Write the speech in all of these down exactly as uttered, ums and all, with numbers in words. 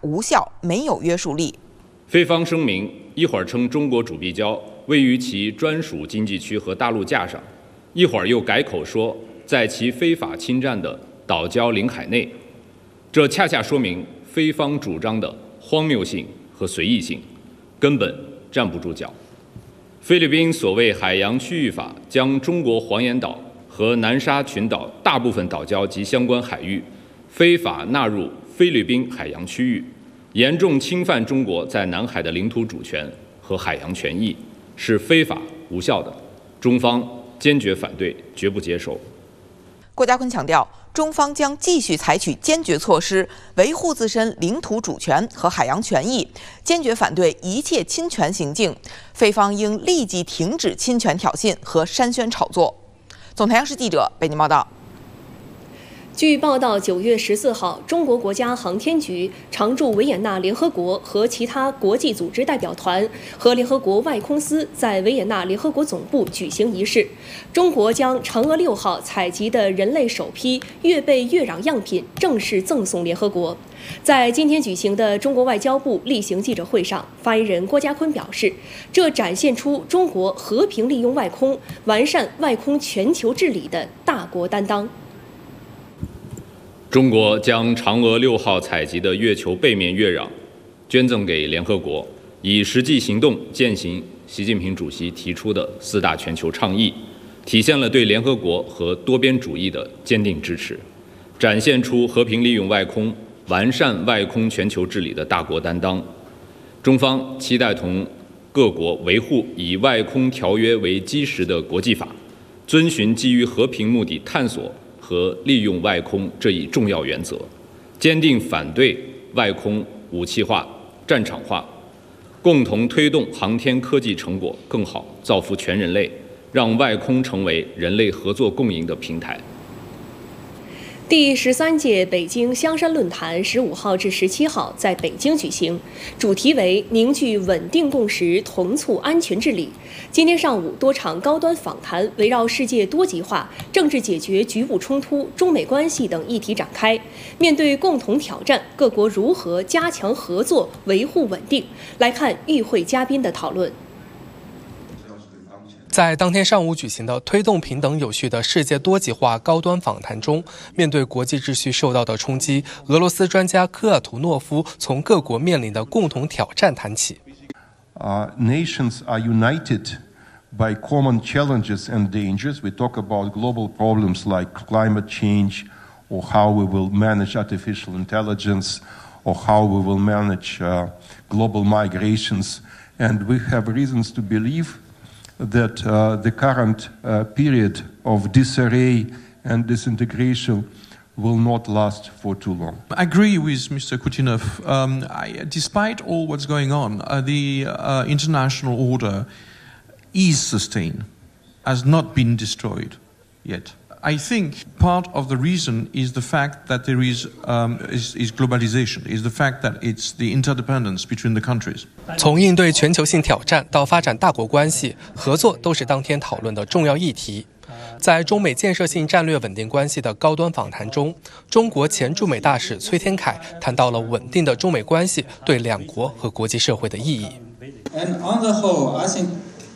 无效，没有约束力。 菲方声明，一会儿称中国主壁礁位于其专属经济区和大陆架上，一会儿又改口说在其非法侵占的岛礁领海内，这恰恰说明菲方主张的荒谬性和随意性，根本站不住脚。菲律宾所谓海洋区域法将中国黄岩岛和南沙群岛大部分岛礁及相关海域非法纳入菲律宾海洋区域，严重侵犯中国在南海的领土主权和海洋权益，是非法无效的。中方坚决反对，绝不接受。 郭家坤强调，中方将继续采取坚决措施，维护自身领土主权和海洋权益，坚决反对一切侵权行径。菲方应立即停止侵权挑衅和煽宣炒作。总台央视记者北京报道。 据报道，九月十四号，中国国家航天局常驻维也纳联合国和其他国际组织代表团和联合国外空司在维也纳联合国总部举行仪式。中国将嫦娥六号采集的人类首批月背月壤样品正式赠送联合国。在今天举行的中国外交部例行记者会上，发言人郭家坤表示，这展现出中国和平利用外空、完善外空全球治理的大国担当。 中国将嫦娥六号采集的月球背面月壤捐赠给联合国，以实际行动践行习近平主席提出的四大全球倡议，体现了对联合国和多边主义的坚定支持，展现出和平利用外空、完善外空全球治理的大国担当。中方期待同各国维护以外空条约为基石的国际法，遵循基于和平目的探索和利用外空这一重要原则，坚定反对外空武器化、战场化，共同推动航天科技成果更好造福全人类，让外空成为人类合作共赢的平台。 第十三届北京香山论坛十五号至十七号在北京举行，主题为凝聚稳定共识，同促安全治理。今天上午，多场高端访谈围绕世界多极化、政治解决局部冲突、中美关系等议题展开。面对共同挑战，各国如何加强合作，维护稳定？来看与会嘉宾的讨论。 在当天上午举行的推动平等有序的世界多极化高端访谈中，面对国际秩序受到的冲击，俄罗斯专家科尔图诺夫从各国面临的共同挑战谈起。 Uh, nations are united by common challenges and dangers. We talk about global problems like climate change, or how we will manage artificial intelligence, or how we will manage uh, global migrations. And we have reasons to believe that uh, the current uh, period of disarray and disintegration will not last for too long. I agree with Mister Kutinov. Um, I, despite all what's going on, uh, the uh, international order is sustained, has not been destroyed yet. I think part of the reason is the fact that there is, um, is, is globalization, is the fact that it's the interdependence between the countries. 从应对全球性挑战到发展大国关系，合作都是当天讨论的重要议题。在中美建设性战略稳定关系的高端访谈中，中国前驻美大使崔天凯谈到了稳定的中美关系对两国和国际社会的意义。 And on the whole, I think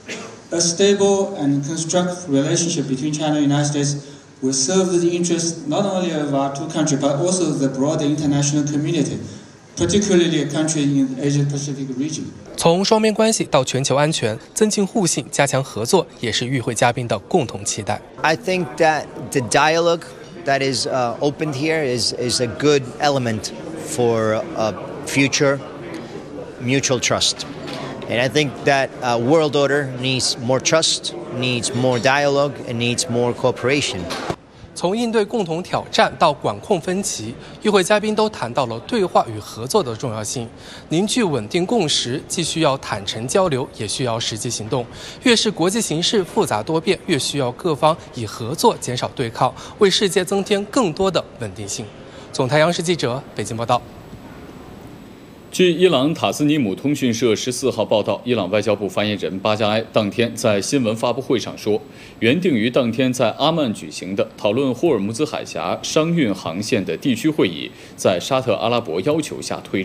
a stable and constructive relationship between China and the United States will serve the interests not only of our two countries, but also the broader international community, particularly a country in the Asia-Pacific region. 从双边关系到全球安全，增进互信、加强合作，也是与会嘉宾的共同期待。 I think that the dialogue that is uh, opened here is is a good element for a future mutual trust. And I think that uh, world order needs more trust, needs more dialogue, and needs more cooperation. 从应对共同挑战到管控分歧，与会嘉宾都谈到了对话与合作的重要性。凝聚稳定共识，既需要坦诚交流，也需要实际行动。越是国际形势复杂多变，越需要各方以合作减少对抗，为世界增添更多的稳定性。总台央视记者北京报道。 据伊朗塔斯尼姆通讯社十四号报道，伊朗外交部发言人巴加埃当天在新闻发布会上说，原定于当天在阿曼举行的讨论霍尔木兹海峡商运航线的地区会议，在沙特阿拉伯要求下推迟。